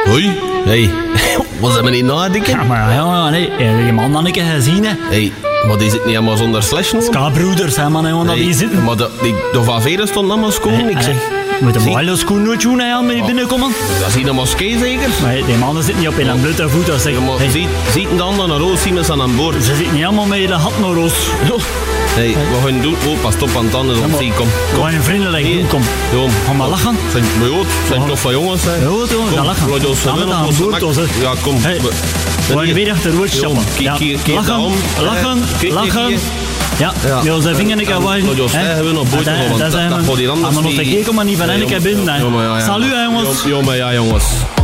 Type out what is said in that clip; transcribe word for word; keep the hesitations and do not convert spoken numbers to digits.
Hoi. Hey. Was dat niet nadenken? Ja, maar ja, nee. Je man dan een keer gezien, hè. Hey. Maar die zit niet helemaal zonder slash nog? Ska-broeders, hè, man, hè, want dat die zitten. Maar de, die, de Van Veren stond allemaal schoon, ik zeg. Moet de mooie schoen nooit doen, hè, met binnenkomen? Dat is hier een moskee zeker? Maar die mannen zitten niet op in een blote voet, dat zeg. Ja, maar hey. ziet, ziet de anderen een roos zien aan aan boord? Ze zitten niet helemaal met de hat naar roos. Hey, wat gaan we doen? Oh, pas op aan het tanden, ja, zie, kom. Kom, een vriendelijk doen, kom. Ja, ga maar lachen. Zijn, maar joh, zijn toch van jongens, hè? Ja, toch, ga lachen. Laat het aan boord, ons, hè. Ja, kom. Hey. We gaan weer achter rood stappen. Ja, lachen, lachen, lachen. Ja, ja, onze vinger ik aan we hebben nog boot dat is hem. Maar nog te kijken, maar niet van hen ik heb binnen. Salut, jongens. Ja, maar ja, jongens.